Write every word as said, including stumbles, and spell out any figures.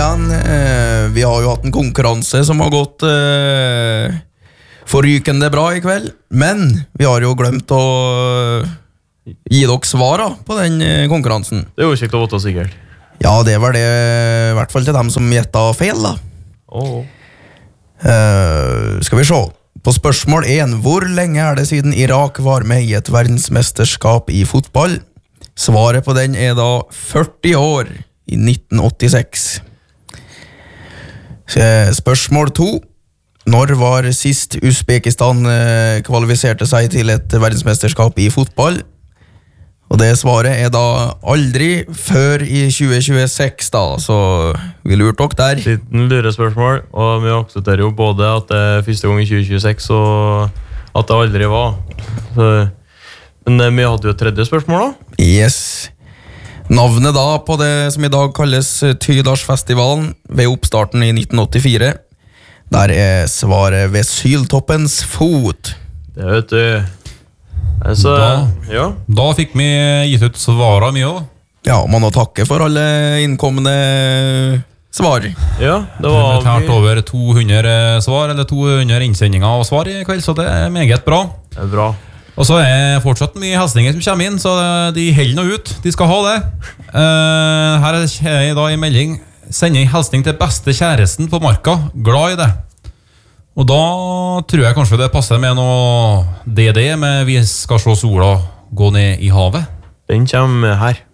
igjen. Eh, vi har jo hatt en konkurranse som har gått eh, forrykende bra i kveld, men vi har jo glemt å gi dere svaret på den eh, konkurransen. Det er jo kjekt å vite sikkert. Ja, det var det, i hvert fall til dem som gjettet feil da. Oh. Eh, skal vi se. På spørsmål én, hvor lenge er det siden Irak var med i et verdensmesterskap i fotball? Svaret på den er da førti år, i nitten åttiseks. Spørsmål to, når var sist Uzbekistan eh, kvalifiserte seg til et verdensmesterskap i fotball? Og det svaret er da aldri før i tjue tjueseks da, så vi lurte dere der. Liten lurespørsmål, og vi aksepterer jo både at det er første gang i tjue tjueseks og at det aldri var. Så, men vi hadde jo et tredje spørsmål da. Yes. Navnet da på det som i dag kalles Tydalsfestivalen ved oppstarten i nitten åttifire. Der er svaret ved Syltoppens fot. Det vet du. Altså, da, ja. da fikk vi gitt ut svaret mye også. Ja, man må takke for alle innkommende svar. Ja, det Det var ble tært over to hundre svar, eller to hundre innsendinger av svar i kveld, så det er meget bra. Det er bra. Og så er fortsatt mye helsinger som kommer inn, så de holder nå ut. De skal ha det. Uh, her er da en melding. Sender en helsning til beste kjæresten på marka. Glad i det. Og da tror jeg kanskje det passer med noe D D, med vi skal se sola gå ned i havet. Den kommer her.